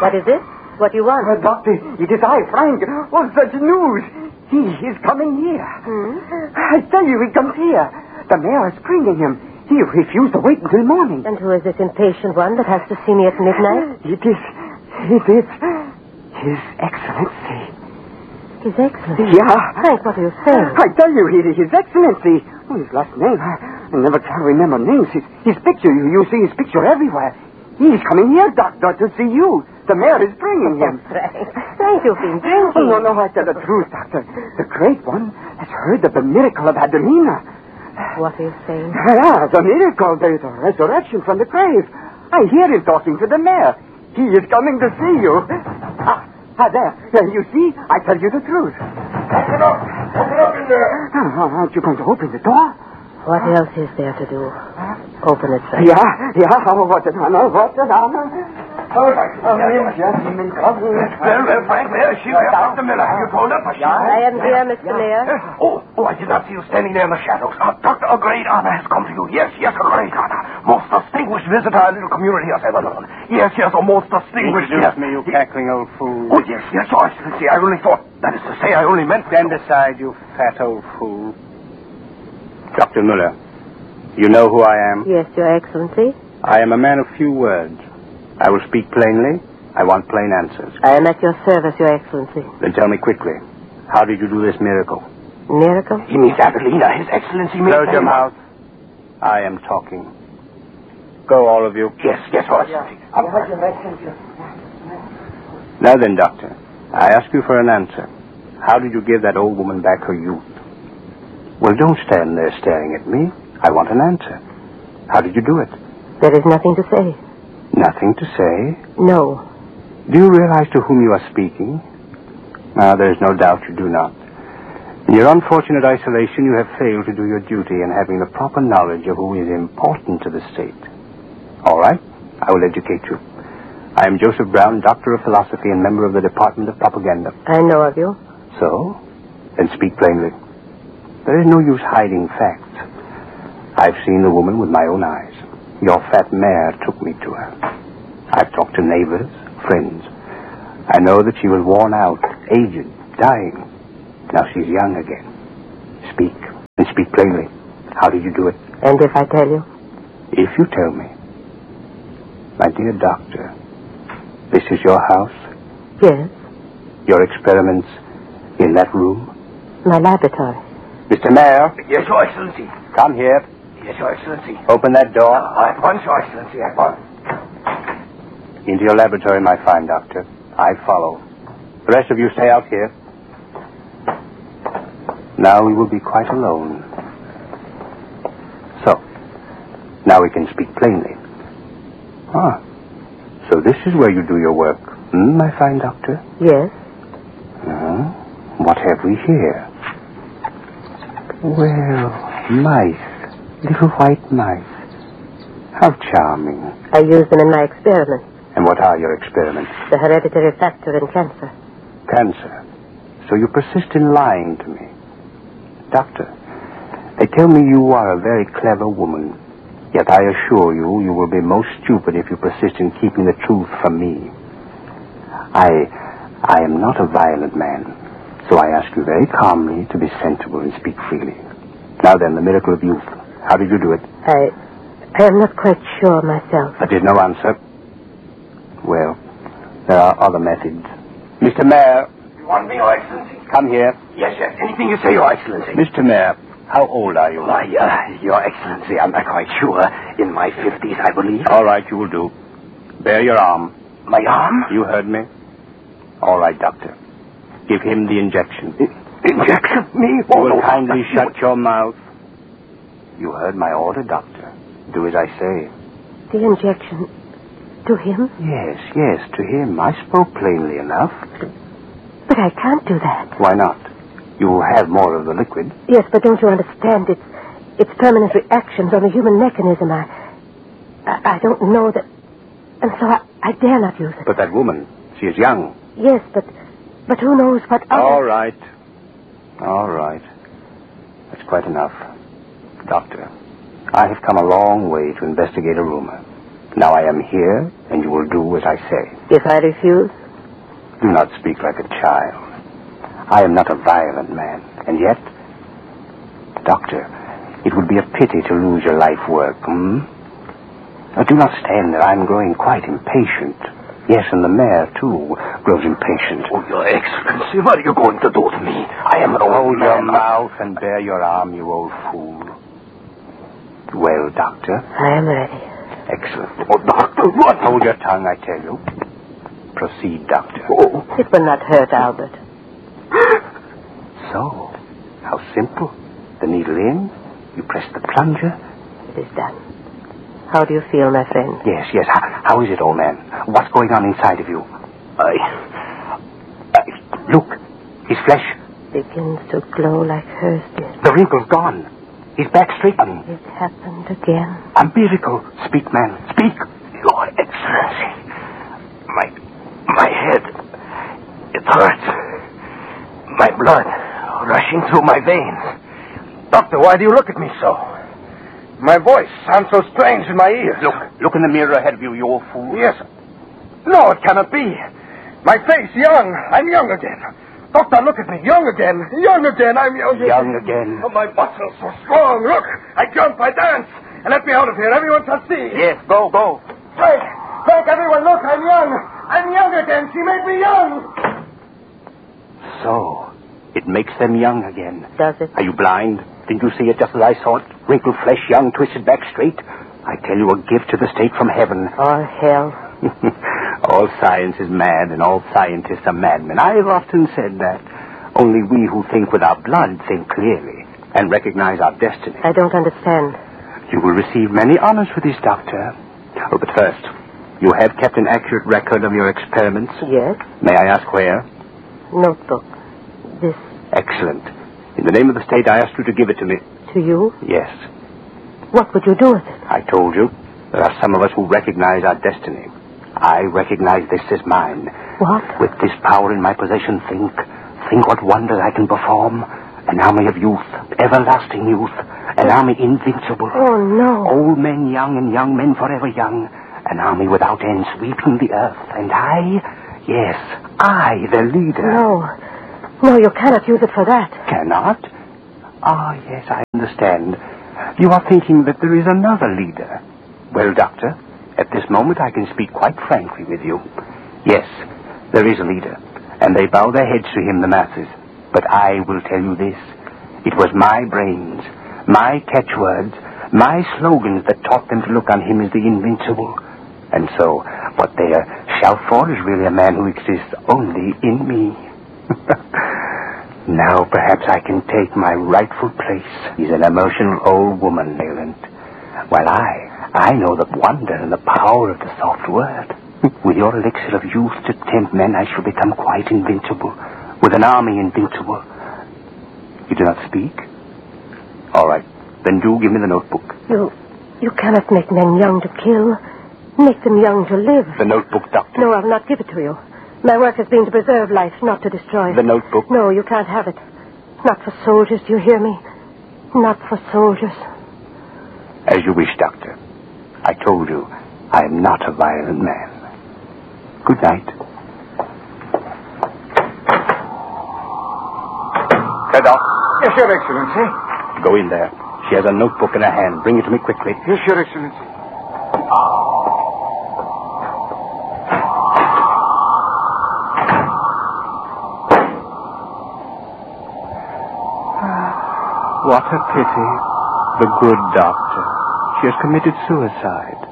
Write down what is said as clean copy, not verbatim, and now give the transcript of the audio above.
What is it? What do you want? Doctor, it is I, Frank. Oh, such news. He is coming here. I tell you, he comes here. The mayor is bringing him. He refused to wait until morning. And who is this impatient one that has to see me at midnight? It is His Excellency. His Excellency? Yeah. Frank, what are you saying? I tell you, His Excellency. Oh, his last name, I never can remember names. His picture, you see his picture everywhere. He's coming here, Doctor, to see you. The mayor is bringing him. Frank, you've been drinking. Oh, no, I tell the truth, Doctor. The great one has heard of the miracle of Adelina. What are you saying? Yeah, the miracle, the resurrection from the grave. I hear him talking to the mayor. He is coming to see you. There. You see, I tell you the truth. Open up in there. Aren't you going to open the door? What else is there to do? Open it, Frank. Yeah. Oh, what an honor. Well, Frank, there she is. Dr. Miller, have you told her? I am here, Mr. Mayor. Oh, I did not see you standing there in the shadows. Doctor, a great honor has come to you. Yes, a great honor. Most distinguished visitor our little community has ever known. Yes, a most distinguished... Introduce me, you cackling old fool. Oh, yes, Your Excellency. I only thought... That is to say, I only meant... Stand aside, you fat old fool. Dr. Muller, you know who I am? Yes, Your Excellency. I am a man of few words. I will speak plainly. I want plain answers. I am at your service, Your Excellency. Then tell me quickly, how did you do this miracle? Miracle? He means Adelina. His Excellency means... Close your mouth. I am talking. Go, all of you. Yes, Your Excellency. Now then, Doctor, I ask you for an answer. How did you give that old woman back her youth? Well, don't stand there staring at me. I want an answer. How did you do it? There is nothing to say. Nothing to say? No. Do you realize to whom you are speaking? There is no doubt you do not. In your unfortunate isolation, you have failed to do your duty in having the proper knowledge of who is important to the state. All right, I will educate you. I am Joseph Brown, Doctor of Philosophy and member of the Department of Propaganda. I know of you. So? Then speak plainly. There is no use hiding facts. I've seen the woman with my own eyes. Your fat mare took me to her. I've talked to neighbors, friends. I know that she was worn out, aged, dying. Now she's young again. Speak, and speak plainly. How did you do it? And if I tell you? If you tell me. My dear doctor, this is your house? Yes. Your experiments in that room? My laboratory. Mr. Mayor? Yes, Your Excellency. Come here. Yes, Your Excellency. Open that door. At once, Your Excellency, at once. Into your laboratory, my fine doctor. I follow. The rest of you stay out here. Now we will be quite alone. So, now we can speak plainly. So this is where you do your work, my fine doctor? Yes. What have we here? Well, mice. Little white mice. How charming. I use them in my experiments. And what are your experiments? The hereditary factor in cancer. Cancer. So you persist in lying to me. Doctor, they tell me you are a very clever woman. Yet I assure you, you will be most stupid if you persist in keeping the truth from me. I am not a violent man. So I ask you very calmly to be sensible and speak freely. Now then, the miracle of youth. How did you do it? I am not quite sure myself. That is no answer. Well, there are other methods. Mr. Mayor. You want me, Your Excellency? Come here. Yes. Anything you say, Your Excellency. Mr. Mayor, how old are you? Why, Your Excellency, I'm not quite sure. In my 50s, I believe. All right, you will do. Bare your arm. My arm? You heard me. All right, doctor. Give him the injection. Injection? Me? You will kindly shut your mouth. You heard my order, doctor. Do as I say. The injection to him? Yes, to him. I spoke plainly enough. But I can't do that. Why not? You will have more of the liquid. Yes, but don't you understand? It's permanent reactions on the human mechanism. I don't know that... And so I dare not use it. But that woman, she is young. Yes, but who knows what other... All right. That's quite enough. Doctor, I have come a long way to investigate a rumor. Now I am here, and you will do as I say. If I refuse? Do not speak like a child. I am not a violent man, and yet... Doctor, it would be a pity to lose your life work, Now, do not stand there. I'm growing quite impatient. Yes, and the mayor, too, grows impatient. Oh, Your Excellency, what are you going to do to me? I am an old Hold man. your mouth and bare your arm, you old fool. Well, Doctor? I am ready. Excellent. Oh, Doctor, what? Hold your tongue, I tell you. Proceed, Doctor. Oh. It will not hurt, Albert. So, how simple. The needle in, you press the plunger. It is done. How do you feel, my friend? Yes. How is it, old man? What's going on inside of you? Look, his flesh. Begins to glow like hers did. The wrinkle's gone. His back straightened. It happened again. A miracle. Speak, man. Speak. Your Excellency, my head, it hurts. My blood rushing through my veins. Doctor, why do you look at me so? My voice sounds so strange in my ears. Look in the mirror ahead of you, you old fool. Yes. No, it cannot be. My face, young. I'm young again. Doctor, look at me. Young again. Young again. I'm young again. Young again. Oh, my muscles so strong. Look, I jump, I dance. And let me out of here. Everyone shall see. Yes, go. Frank, everyone, look, I'm young. I'm young again. She made me young. So, it makes them young again. Does it? Are you blind? Didn't you see it just as I saw it? Wrinkled flesh, young, twisted back straight. I tell you, a gift to the state from heaven. Or hell. All science is mad, and all scientists are madmen. I've often said that. Only we who think with our blood think clearly and recognize our destiny. I don't understand. You will receive many honors for this, Doctor. Oh, but first, you have kept an accurate record of your experiments? Yes? May I ask where? Notebook. This. Excellent. In the name of the state, I asked you to give it to me. To you? Yes. What would you do with it? I told you. There are some of us who recognize our destiny. I recognize this as mine. What? With this power in my possession, think what wonders I can perform. An army of youth, everlasting youth. An army invincible. Oh, no. Old men young and young men forever young. An army without end sweeping the earth. And I, the leader. No, you cannot use it for that. Cannot? Ah, yes, I understand. You are thinking that there is another leader. Well, Doctor, at this moment I can speak quite frankly with you. Yes, there is a leader, and they bow their heads to him, the masses. But I will tell you this. It was my brains, my catchwords, my slogans that taught them to look on him as the invincible. And so, what they shout for is really a man who exists only in me. Now perhaps I can take my rightful place. He's an emotional old woman, Leland. While I know the wonder and the power of the soft word. With your elixir of youth to tempt men, I shall become quite invincible. With an army invincible. You do not speak? All right. Then do give me the notebook. You cannot make men young to kill. Make them young to live. The notebook, Doctor. No, I will not give it to you. My work has been to preserve life, not to destroy it. The notebook. No, you can't have it. Not for soldiers, do you hear me? Not for soldiers. As you wish, Doctor. I told you, I am not a violent man. Good night. Doc. Yes, Your Excellency. Go in there. She has a notebook in her hand. Bring it to me quickly. Yes, Your Excellency. What a pity. The good doctor. She has committed suicide.